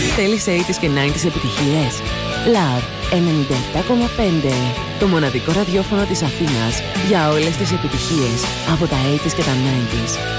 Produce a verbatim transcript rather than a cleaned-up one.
Θέλεις ογδόντα και ενενήντα επιτυχίες? Λαρ ενενήντα επτά κόμμα πέντε. Το μοναδικό ραδιόφωνο της Αθήνας για όλες τις επιτυχίες από τα ογδόντα και τα ενενήντα.